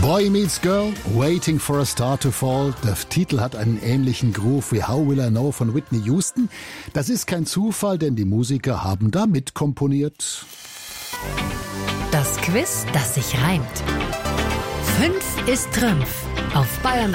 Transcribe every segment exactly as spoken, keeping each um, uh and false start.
Boy Meets Girl, Waiting for a Star to Fall. Der Titel hat einen ähnlichen Groove wie How Will I Know von Whitney Houston. Das ist kein Zufall, denn die Musiker haben da mitkomponiert. Das Quiz, das sich reimt. Fünf ist Trümpf auf Bayern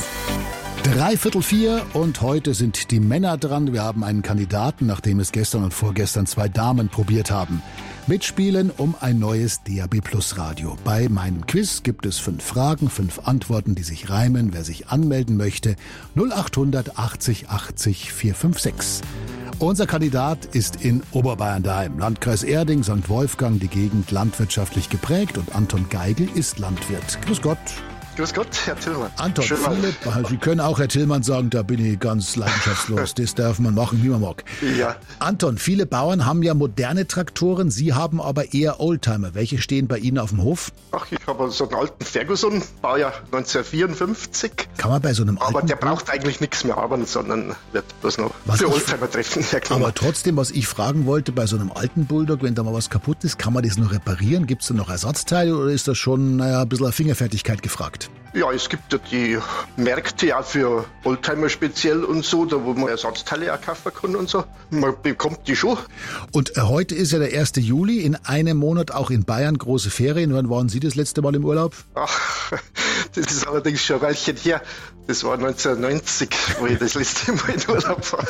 eins. Dreiviertel vier und heute sind die Männer dran. Wir haben einen Kandidaten, nachdem es gestern und vorgestern zwei Damen probiert haben. Mitspielen um ein neues D A B Plus Radio. Bei meinem Quiz gibt es fünf Fragen, fünf Antworten, die sich reimen. Wer sich anmelden möchte, null acht hundert achtzig achtzig vier fünf sechs. Unser Kandidat ist in Oberbayern daheim. Landkreis Erding, Sankt Wolfgang, die Gegend landwirtschaftlich geprägt und Anton Geigel ist Landwirt. Grüß Gott. Grüß Gott, Herr Tillmann. Anton, viele, Sie können auch Herr Tillmann sagen, da bin ich ganz leidenschaftslos. Das darf man machen, wie man mag. Ja. Anton, viele Bauern haben ja moderne Traktoren, Sie haben aber eher Oldtimer. Welche stehen bei Ihnen auf dem Hof? Ach, ich habe so einen alten Ferguson, Baujahr neunzehnhundertvierundfünfzig. Kann man bei so einem alten... Aber der braucht eigentlich nichts mehr arbeiten, sondern wird bloß noch was für Oldtimer treffen. Aber trotzdem, was ich fragen wollte, bei so einem alten Bulldog, wenn da mal was kaputt ist, kann man das noch reparieren? Gibt es da noch Ersatzteile oder ist das schon, naja, ein bisschen Fingerfertigkeit gefragt? Ja, es gibt ja die Märkte ja für Oldtimer speziell und so, da wo man Ersatzteile auch kaufen kann und so. Man bekommt die schon. Und äh, heute ist ja der erste Juli, in einem Monat auch in Bayern große Ferien. Wann waren Sie das letzte Mal im Urlaub? Ach, das ist allerdings schon ein Weilchen her. Das war neunzehnhundertneunzig, wo ich das letzte Mal in Urlaub war.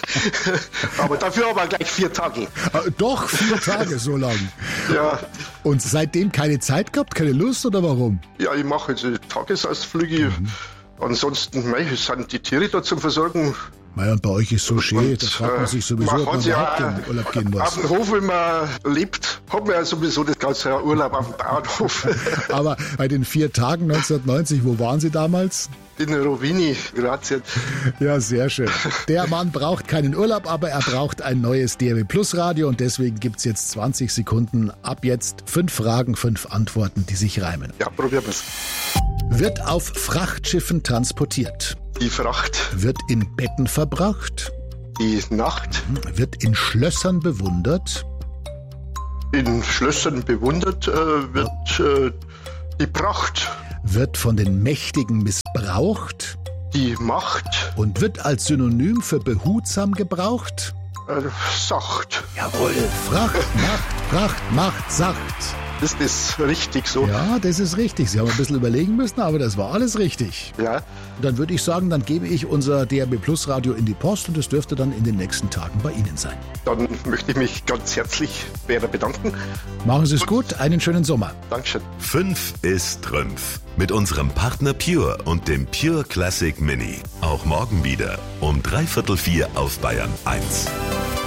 Aber dafür aber gleich vier Tage. Äh, doch, vier Tage so lang. Ja. Und seitdem keine Zeit gehabt, keine Lust oder warum? Ja, ich mache jetzt Tagesausflüge. Mhm. Ansonsten, mei, sind die Tiere da zum Versorgen. Mei, und bei euch ist so schön, und, da fragt man sich sowieso, man ob man ja überhaupt in Urlaub gehen muss. Auf dem Hof, wenn man lebt, hat man ja sowieso das ganze Jahr Urlaub auf dem Bauernhof. Aber bei den vier Tagen neunzehnhundertneunzig, wo waren Sie damals? In Rovini, Kroatien. Ja, sehr schön. Der Mann braucht keinen Urlaub, aber er braucht ein neues D A B Plus Radio und deswegen gibt's jetzt zwanzig Sekunden. Ab jetzt fünf Fragen, fünf Antworten, die sich reimen. Ja, probieren wir's. Wird auf Frachtschiffen transportiert. Die Fracht. Wird in Betten verbracht. Die Nacht. Wird in Schlössern bewundert. In Schlössern bewundert äh, wird äh, die Pracht. Wird von den Mächtigen missbraucht. Die Macht. Und wird als Synonym für behutsam gebraucht. Äh, sacht. Jawohl. Fracht, Macht, Pracht, Macht, Sacht. Ist das richtig so? Ja, das ist richtig. Sie haben ein bisschen überlegen müssen, aber das war alles richtig. Ja. Und dann würde ich sagen, dann gebe ich unser D A B Plus Radio in die Post und es dürfte dann in den nächsten Tagen bei Ihnen sein. Dann möchte ich mich ganz herzlich bei Ihnen bedanken. Machen Sie es gut, einen schönen Sommer. Dankeschön. Fünf ist Trümpf. Mit unserem Partner Pure und dem Pure Classic Mini. Auch morgen wieder um dreiviertel vier auf Bayern eins.